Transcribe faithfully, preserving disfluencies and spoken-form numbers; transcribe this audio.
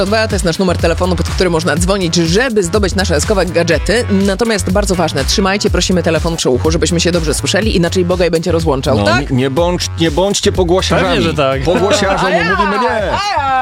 dwa to jest nasz numer telefonu, pod który można dzwonić, żeby zdobyć nasze eskowe gadżety. Natomiast bardzo ważne, trzymajcie, prosimy telefon przy uchu, żebyśmy się dobrze słyszeli, inaczej Bogaj będzie rozłączał, No, tak? nie, bądź, nie bądźcie pogłosiarzami. Pewnie, że tak. Pogłosiarzom mówimy nie. A ja.